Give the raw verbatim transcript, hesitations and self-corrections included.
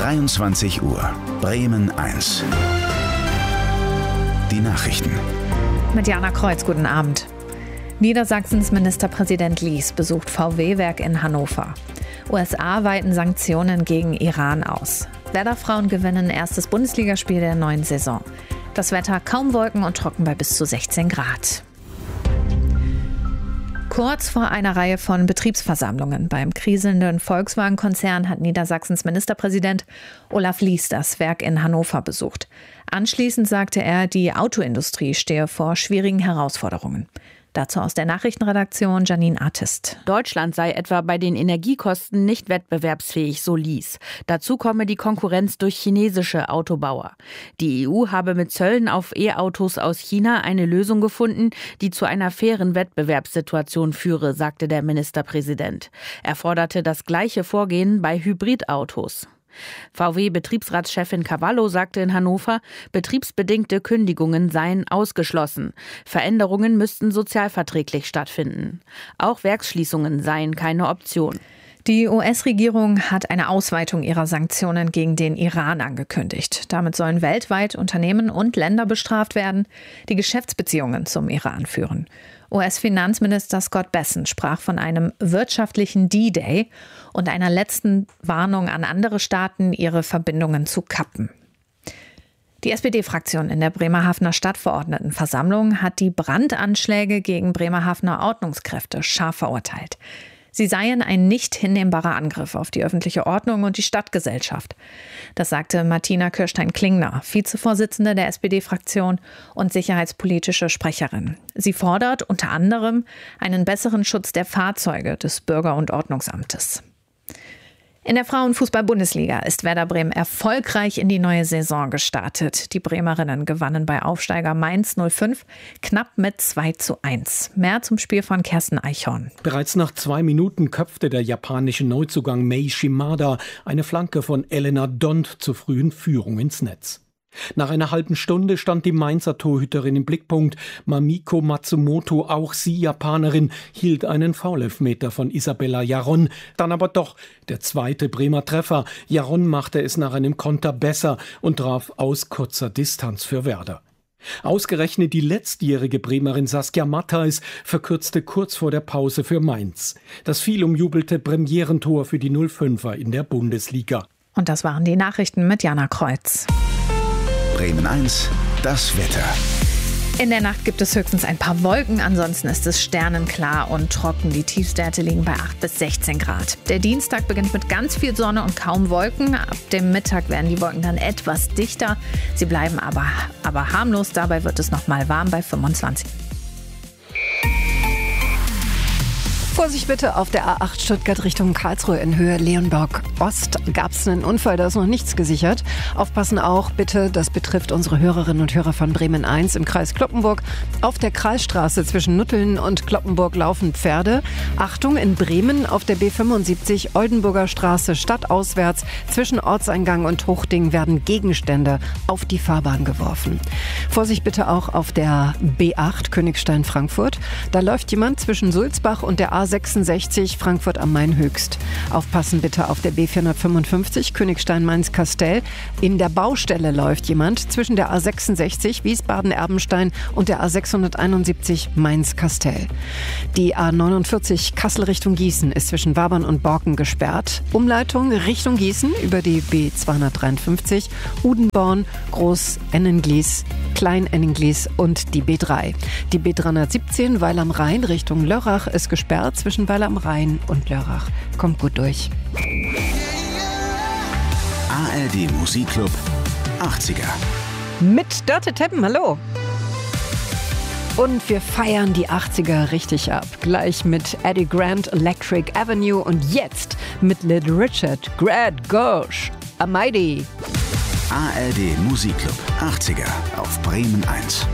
dreiundzwanzig Uhr. Bremen eins. Die Nachrichten. Mit Jana Kreuz, guten Abend. Niedersachsens Ministerpräsident Lies besucht V W-Werk in Hannover. U S A weiten Sanktionen gegen Iran aus. Werder-Frauen gewinnen erstes Bundesligaspiel der neuen Saison. Das Wetter kaum Wolken und trocken bei bis zu sechzehn Grad. Kurz vor einer Reihe von Betriebsversammlungen beim kriselnden Volkswagen-Konzern hat Niedersachsens Ministerpräsident Olaf Lies das Werk in Hannover besucht. Anschließend sagte er, die Autoindustrie stehe vor schwierigen Herausforderungen. Dazu aus der Nachrichtenredaktion Janine Artist. Deutschland sei etwa bei den Energiekosten nicht wettbewerbsfähig, so Lies. Dazu komme die Konkurrenz durch chinesische Autobauer. Die E U habe mit Zöllen auf E-Autos aus China eine Lösung gefunden, die zu einer fairen Wettbewerbssituation führe, sagte der Ministerpräsident. Er forderte das gleiche Vorgehen bei Hybridautos. V W-Betriebsratschefin Cavallo sagte in Hannover, betriebsbedingte Kündigungen seien ausgeschlossen. Veränderungen müssten sozialverträglich stattfinden. Auch Werksschließungen seien keine Option. Die U S-Regierung hat eine Ausweitung ihrer Sanktionen gegen den Iran angekündigt. Damit sollen weltweit Unternehmen und Länder bestraft werden, die Geschäftsbeziehungen zum Iran führen. U S-Finanzminister Scott Bessent sprach von einem wirtschaftlichen D-Day und einer letzten Warnung an andere Staaten, ihre Verbindungen zu kappen. Die S P D-Fraktion in der Bremerhavener Stadtverordnetenversammlung hat die Brandanschläge gegen Bremerhavener Ordnungskräfte scharf verurteilt. Sie seien ein nicht hinnehmbarer Angriff auf die öffentliche Ordnung und die Stadtgesellschaft. Das sagte Martina Kirstein-Klingner, Vizevorsitzende der S P D-Fraktion und sicherheitspolitische Sprecherin. Sie fordert unter anderem einen besseren Schutz der Fahrzeuge des Bürger- und Ordnungsamtes. In der Frauenfußball-Bundesliga ist Werder Bremen erfolgreich in die neue Saison gestartet. Die Bremerinnen gewannen bei Aufsteiger Mainz null fünf knapp mit zwei zu eins. Mehr zum Spiel von Kerstin Eichhorn. Bereits nach zwei Minuten köpfte der japanische Neuzugang Mei Shimada eine Flanke von Elena Dont zur frühen Führung ins Netz. Nach einer halben Stunde stand die Mainzer Torhüterin im Blickpunkt. Mamiko Matsumoto, auch sie Japanerin, hielt einen Foulelfmeter von Isabella Jaron. Dann aber doch der zweite Bremer Treffer. Jaron machte es nach einem Konter besser und traf aus kurzer Distanz für Werder. Ausgerechnet die letztjährige Bremerin Saskia Matthijs verkürzte kurz vor der Pause für Mainz. Das viel umjubelte Premierentor für die null fünfer in der Bundesliga. Und das waren die Nachrichten mit Jana Kreuz. Bremen eins, das Wetter. In der Nacht gibt es höchstens ein paar Wolken, ansonsten ist es sternenklar und trocken. Die Tiefstwerte liegen bei acht bis sechzehn Grad. Der Dienstag beginnt mit ganz viel Sonne und kaum Wolken. Ab dem Mittag werden die Wolken dann etwas dichter. Sie bleiben aber, aber harmlos. Dabei wird es noch mal warm bei fünfundzwanzig. Vorsicht bitte auf der A acht Stuttgart Richtung Karlsruhe in Höhe Leonberg Ost. Gab es einen Unfall, da ist noch nichts gesichert. Aufpassen auch bitte, das betrifft unsere Hörerinnen und Hörer von Bremen eins im Kreis Cloppenburg. Auf der Kreisstraße zwischen Nutteln und Cloppenburg laufen Pferde. Achtung, in Bremen auf der B fünfundsiebzig Oldenburger Straße stadtauswärts zwischen Ortseingang und Hochding werden Gegenstände auf die Fahrbahn geworfen. Vorsicht bitte auch auf der B acht Königstein-Frankfurt. Da läuft jemand zwischen Sulzbach und der A sechsundsechzig Frankfurt am Main Höchst. Aufpassen bitte auf der B vierhundertfünfundfünfzig Königstein-Mainz-Kastell. In der Baustelle läuft jemand zwischen der A sechsundsechzig Wiesbaden-Erbenstein und der A sechshunderteinundsiebzig Mainz-Kastell. Die A neunundvierzig Kassel Richtung Gießen ist zwischen Wabern und Borken gesperrt. Umleitung Richtung Gießen über die B zweihundertdreiundfünfzig Udenborn, Groß-Ennenglies, Klein-Ennenglies und die B drei. Die B dreihundertsiebzehn Weil am Rhein Richtung Lörrach ist gesperrt zwischen Weil am Rhein und Lörrach. Kommt gut durch. A R D Musikclub achtziger. Mit Dörte Teppen, hallo. Und wir feiern die achtziger richtig ab. Gleich mit Eddie Grant, Electric Avenue und jetzt mit Little Richard, Grad Gosh, Almighty. A R D Musikclub achtziger auf Bremen eins.